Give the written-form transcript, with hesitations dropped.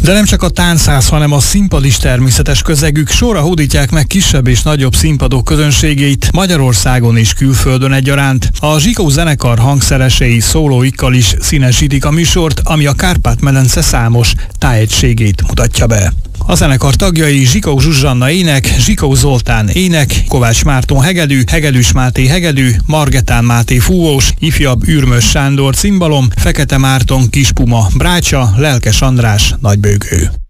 De nem csak a táncház, hanem a színpad is természetes közegük. Sorra hódítják meg kisebb és nagyobb színpadok közönségét Magyarországon és külföldön egyaránt. A Zsikó zenekar hangszeresei szólóikkal is színesítik a műsort, ami a Kárpát-medence számos tájegységét mutatja be. A zenekar tagjai Zsikó Zsuzsanna ének, Zsikó Zoltán ének, Kovács Márton hegedű, Hegedűs Máté hegedű, Margetán Máté fúvós, ifjabb Ürmös Sándor cimbalom, Fekete Márton kispuma brácsa, Lelkes András nagybőgő.